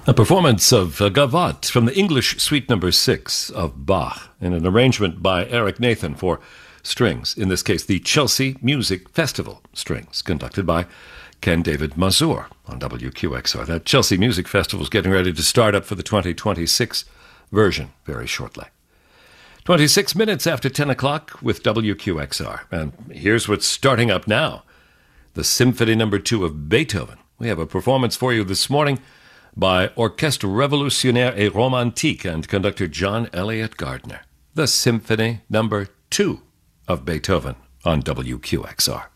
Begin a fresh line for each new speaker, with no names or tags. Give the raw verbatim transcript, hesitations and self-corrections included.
A performance of uh, Gavotte from the English Suite Number Six of Bach in an arrangement by Eric Nathan for strings, in this case the Chelsea Music Festival strings, conducted by Ken David Mazur on W Q X R. That Chelsea Music Festival is getting ready to start up for the twenty twenty-six version very shortly. twenty-six minutes after ten o'clock with W Q X R. And here's what's starting up now. The Symphony Number Two of Beethoven. We have a performance for you this morning by Orchestre Révolutionnaire et Romantique and conductor John Elliott Gardner. The Symphony Number Two of Beethoven on W Q X R.